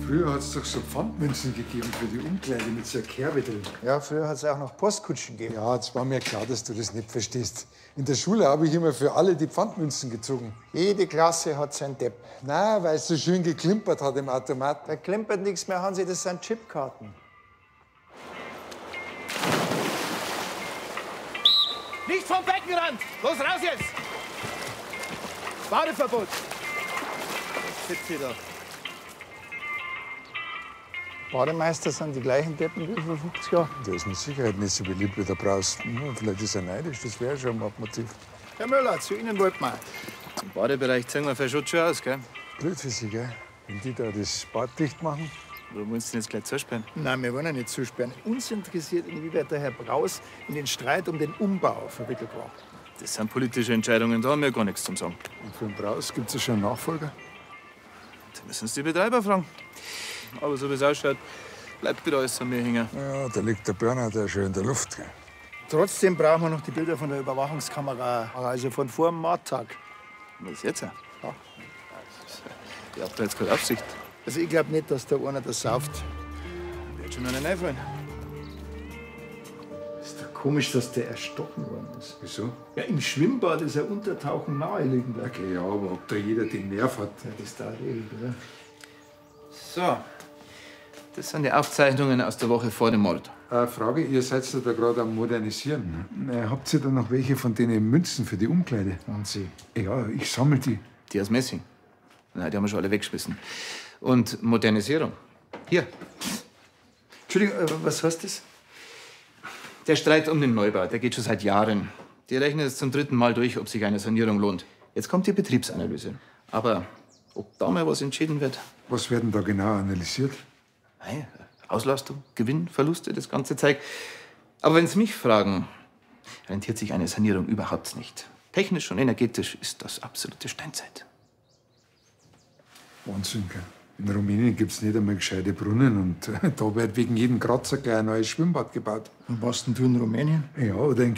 Früher hat es doch so Pfandmünzen gegeben für die Umkleide mit so einer Kerbe drin. Ja, früher hat es auch noch Postkutschen gegeben. Ja, jetzt war mir klar, dass du das nicht verstehst. In der Schule habe ich immer für alle die Pfandmünzen gezogen. Jede Klasse hat seinen Depp. Na, weil es so schön geklimpert hat im Automat. Da klimpert nichts mehr, Hansi, das sind Chipkarten. Nicht vom Beckenrand! Los, raus jetzt! Badeverbot! Was sitzt ihr da? Bademeister sind die gleichen Deppen wie vor 50 Jahren. Der ist mit Sicherheit nicht so beliebt wie der Braus. Vielleicht ist er neidisch, das wäre schon ein Mordmotiv. Herr Müller, zu Ihnen wollten wir. Im Badebereich zeigen wir für Schutz schon aus, gell? Blöd für sie, gell? Wenn die da das Bad dicht machen. Wo willst du denn jetzt gleich zusperren? Nein, wir wollen ja nicht zusperren. Uns interessiert, inwieweit der Herr Braus in den Streit um den Umbau verwickelt war. Das sind politische Entscheidungen, da haben wir gar nichts zum Sagen. Und für den Braus gibt es ja schon einen Nachfolger. Da müssen uns die Betreiber fragen. Aber so wie es ausschaut, bleibt wieder alles an mir hängen. Ja, da liegt der Burnout ja schon in der Luft, gell? Trotzdem brauchen wir noch die Bilder von der Überwachungskamera, also von vor dem Mordtag. Was jetzt? Ja. Ihr habt da jetzt keine Aufsicht. Also ich glaube nicht, dass da einer das sauft. Wird schon einen einfallen. Ist doch komisch, dass der erstochen worden ist. Wieso? Ja, im Schwimmbad ist ein Untertauchen naheliegend. Okay, ja, aber ob da jeder den Nerv hat. Ja, das dauert ewig, oder? So. Das sind die Aufzeichnungen aus der Woche vor dem Mord. Frage, ihr seid da gerade am Modernisieren. Habt ihr da noch welche von den Münzen für die Umkleide? Und Sie? Ja, ich sammle die. Die aus Messing. Nein, die haben wir schon alle weggeschmissen. Und Modernisierung. Hier. Entschuldigung, was heißt das? Der Streit um den Neubau, der geht schon seit Jahren. Die rechnen jetzt zum 3. Mal durch, ob sich eine Sanierung lohnt. Jetzt kommt die Betriebsanalyse. Aber ob da mal was entschieden wird? Was werden da genau analysiert? Nein, Auslastung, Gewinn, Verluste, das ganze Zeug. Aber wenn Sie mich fragen, rentiert sich eine Sanierung überhaupt nicht. Technisch und energetisch ist das absolute Steinzeit. Wahnsinn, gell? In Rumänien gibt es nicht einmal gescheite Brunnen und da wird wegen jedem Kratzer gleich ein neues Schwimmbad gebaut. Und was denn du in Rumänien? Ja, oder in